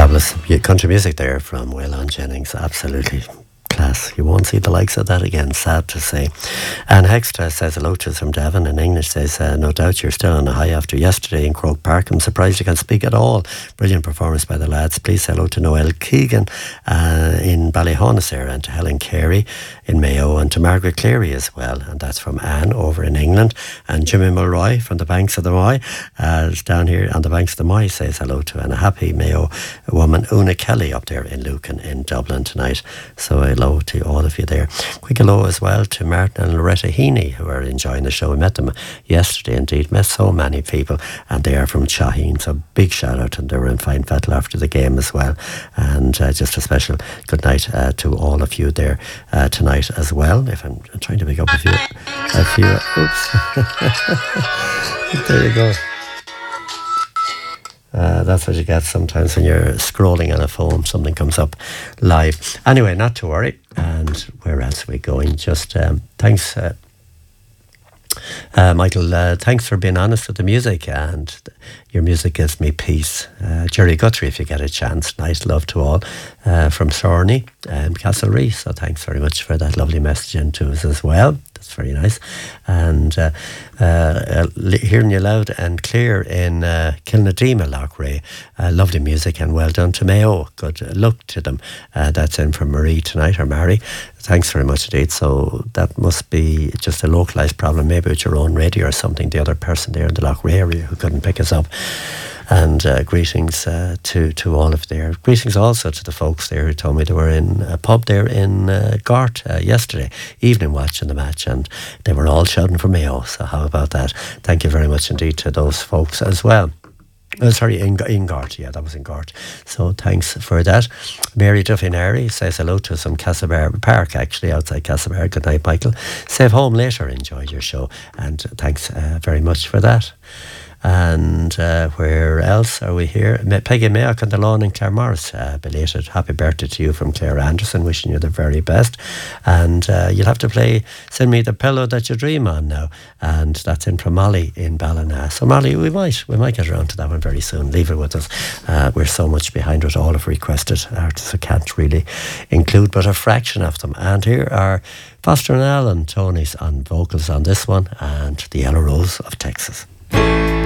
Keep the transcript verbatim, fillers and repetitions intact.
Marvellous country music there from Waylon Jennings. Absolutely class. You won't see the likes of that again, sad to say. And Hextra says hello to us from Devon. In English says, uh, no doubt you're still on a high after yesterday in Croke Park. I'm surprised you can't speak at all. Brilliant performance by the lads. Please say hello to Noel Keegan uh, in Ballyhonus there, and to Helen Carey in Mayo, and to Margaret Cleary as well. And that's from Anne over in England. And Jimmy Mulroy from the banks of the Moy, uh, down here on the banks of the Moy, says hello to, and a happy Mayo woman, Una Kelly, up there in Lucan in Dublin tonight. So hello to all of you there. Quick hello as well to Martin and Loretta Heaney, who are enjoying the show. We met them yesterday indeed, met so many people, and they are from Shaheen, so big shout out, and they were in Fine Fettle after the game as well. And uh, just a special good night uh, to all of you there uh, tonight as well. If I'm, I'm trying to pick up a few a few oops there you go. Uh, that's what you get sometimes when you're scrolling on a phone. Something comes up live. Anyway, not to worry. And where else are we going? Just um, thanks, uh, uh, Michael. Uh, thanks for being honest with the music, and your music gives me peace. Uh, Jerry Guthrie, if you get a chance. Nice love to all uh, from Sorney and Castlereagh. So thanks very much for that lovely message into us as well. That's very nice. And uh, uh, hearing you loud and clear in uh, Kilnadeema, Loughrea. Uh, lovely music, and well done to Mayo. Good luck to them. Uh, that's in from Marie tonight, or Mary. Thanks very much indeed. So that must be just a localised problem, maybe with your own radio or something. The other person there in the Loughrea area who couldn't pick us up. And uh, greetings uh, to, to all of there. Greetings also to the folks there who told me they were in a pub there in uh, Gort uh, yesterday evening watching the match, and they were all shouting for Mayo. So how about that? Thank you very much indeed to those folks as well. Oh, sorry, in, in Gort, yeah, that was in Gort. So thanks for that. Mary Duffinary says hello to us from Castlebar Park, actually, outside Castlebar. Good night, Michael. Save home later, enjoyed your show, and thanks uh, very much for that. And uh, where else are we here? Peggy Mayock on the lawn in Claremorris. Uh, belated happy birthday to you from Claire Anderson, wishing you the very best. And uh, you'll have to play Send Me the Pillow That You Dream On now, and that's in from Molly in Ballina. So Molly, we might we might get around to that one very soon. Leave it with us. Uh, we're so much behind what all have requested artists, I can't really include but a fraction of them. And here are Foster and Allen, Tony's on vocals on this one, and The Yellow Rose of Texas.